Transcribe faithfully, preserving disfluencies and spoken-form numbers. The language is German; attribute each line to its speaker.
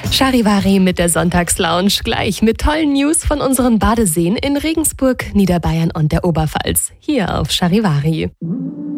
Speaker 1: Charivari mit der Sonntagslounge, gleich mit tollen News von unseren Badeseen in Regensburg, Niederbayern und der Oberpfalz. Hier auf Charivari.